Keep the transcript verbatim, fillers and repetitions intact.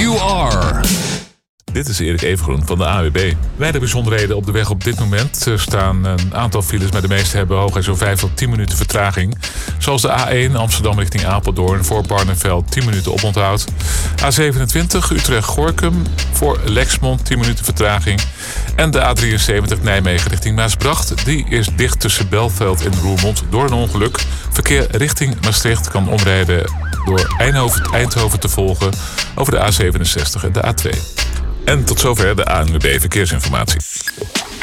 you are. Dit is Erik Evengroen van de A W B. Bij de bijzonderheden op de weg op dit moment er staan een aantal files, maar de meeste hebben hooguit zo'n vijf tot tien minuten vertraging. Zoals de A één Amsterdam richting Apeldoorn voor Barneveld tien minuten oponthoud. A zevenentwintig Utrecht-Gorkum voor Lexmond tien minuten vertraging. En de A drieënzeventig Nijmegen richting Maasbracht. Die is dicht tussen Belveld en Roermond door een ongeluk. Verkeer richting Maastricht kan omrijden door Eindhoven, Eindhoven te volgen over de A zevenenzestig en de A twee. En tot zover de A N W B Verkeersinformatie.